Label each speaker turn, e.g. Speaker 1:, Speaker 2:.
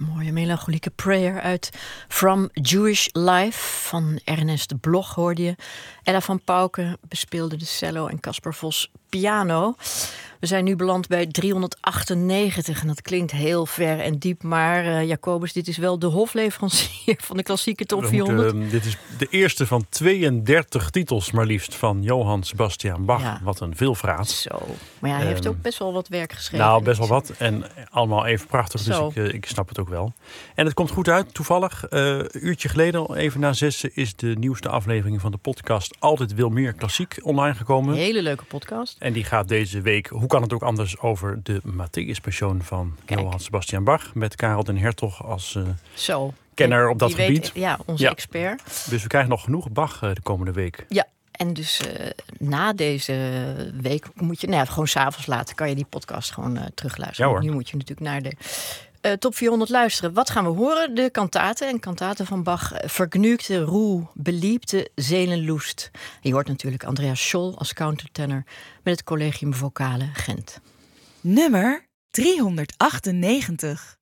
Speaker 1: Mooie melancholieke prayer uit From Jewish Life van Ernest de Bloch hoorde je. Ella van Pauken bespeelde de cello en Casper Vos piano. We zijn nu beland bij 398 en dat klinkt heel ver en diep. Maar Jacobus, dit is wel de hofleverancier van de klassieke top 400.
Speaker 2: Dit is de eerste van 32 titels maar liefst van Johann Sebastian Bach.
Speaker 1: Ja.
Speaker 2: Wat een veelvraat.
Speaker 1: Zo, maar hij heeft ook best wel wat werk geschreven.
Speaker 2: Nou, best wel wat. En allemaal even prachtig, dus ik snap het ook wel. En het komt goed uit, toevallig. Een uurtje geleden, even na 6, is de nieuwste aflevering van de podcast Altijd Wil Meer Klassiek online gekomen.
Speaker 1: Een hele leuke podcast.
Speaker 2: En die gaat deze week, hoe kan het ook anders, over de Matthäus Passion van Johann Sebastian Bach. Met Karel den Hertog als kenner op dat gebied.
Speaker 1: Onze expert.
Speaker 2: Dus we krijgen nog genoeg Bach de komende week.
Speaker 1: Ja. En dus na deze week moet je, gewoon 's avonds later kan je die podcast gewoon terugluisteren.
Speaker 2: Ja,
Speaker 1: nu moet je natuurlijk naar de top 400 luisteren. Wat gaan we horen? De kantaten van Bach. Vergnügte Ruhe, beliebte Seelenlust. Je hoort natuurlijk Andreas Scholl als countertenor met het Collegium Vocale Gent.
Speaker 3: Nummer 398.